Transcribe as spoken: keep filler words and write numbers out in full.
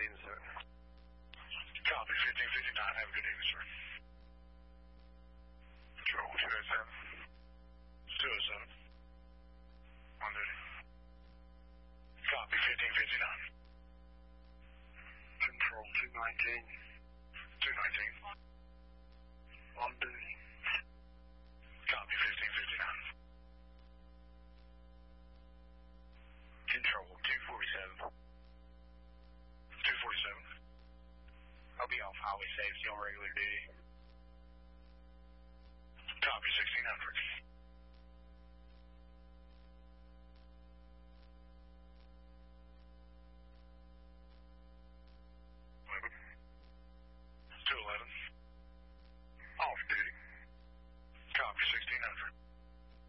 evening, sir. Copy, fifteen fifty-nine. Have a good evening, sir. Control, two oh seven. two oh seven. On duty. Copy, fifteen fifty-nine. Control, two nineteen. two nineteen. On duty. Copy, fifteen fifty-nine. Control, two forty-seven. two forty-seven. I'll be off highway safety on regular duty.